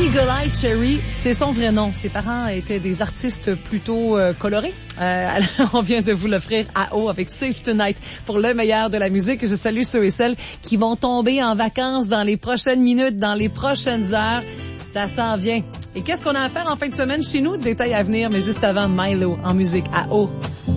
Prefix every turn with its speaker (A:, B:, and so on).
A: Eagle Eye Cherry, c'est son vrai nom. Ses parents étaient des artistes plutôt colorés. Alors, on vient de vous l'offrir à eau avec Save Tonight pour le meilleur de la musique. Je salue ceux et celles qui vont tomber en vacances dans les prochaines minutes, dans les prochaines heures. Ça s'en vient. Et qu'est-ce qu'on a à faire en fin de semaine chez nous? Détails à venir, mais juste avant, Milo en musique à eau.